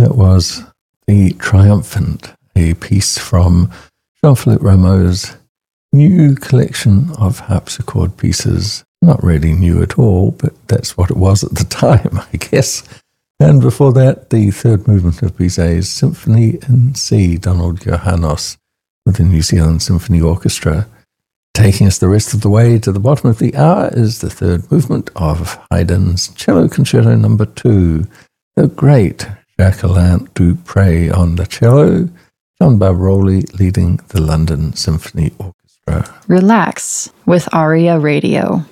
That was The Triumphant, a piece from Jean-Philippe Rameau's new collection of harpsichord pieces. Not really new at all, but that's what it was at the time, I guess. And before that, the third movement of Bizet's Symphony in C, Donald Johannes, with the New Zealand Symphony Orchestra. Taking us the rest of the way to the bottom of the hour is the third movement of Haydn's Cello Concerto No. 2, the great Jacques-Alain Dupre on the cello, John Barbaroli leading the London Symphony Orchestra. Relax with ARIA Radio.